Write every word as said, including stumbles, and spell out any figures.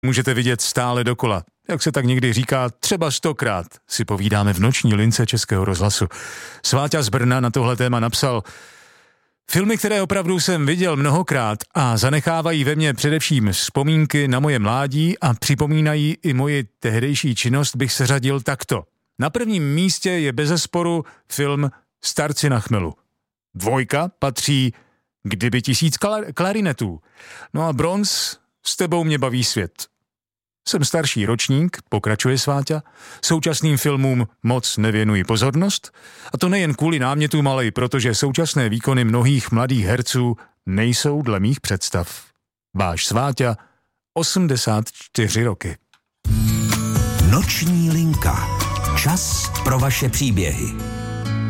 můžete vidět stále dokola. Jak se tak někdy říká, třeba stokrát si povídáme v noční lince Českého rozhlasu. Sváťa z Brna na tohle téma napsal: filmy, které opravdu jsem viděl mnohokrát a zanechávají ve mně především vzpomínky na moje mládí a připomínají i moji tehdejší činnost, bych seřadil takto. Na prvním místě je bezesporu film Starci na chmelu. Dvojka patří Kdyby tisíc klarinetů. No a bronz, S tebou mě baví svět. Jsem starší ročník, pokračuje Sváťa, současným filmům moc nevěnuji pozornost, a to nejen kvůli námětům, ale i protože současné výkony mnohých mladých herců nejsou dle mých představ. Váš Sváťa, osmdesát čtyři roky. Noční linka. Čas pro vaše příběhy.